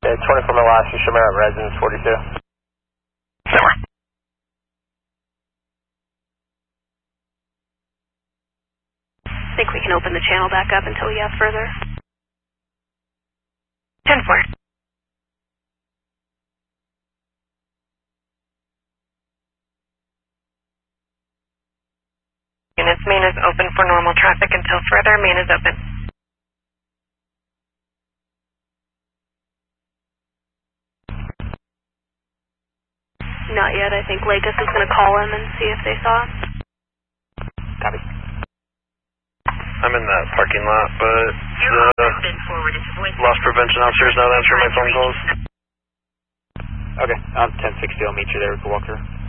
24 mile last, Shamara at Residence 42. I think we can open the channel back up until we have further. 10-4. Units, main is open for normal traffic until further. Main is open. Not yet. I think Lakis is going to call him and see if they saw him. Copy. I'm in that parking lot, but loss prevention officer is not answering my phone calls. Okay, I'm 1060. I'll meet you there with the walker.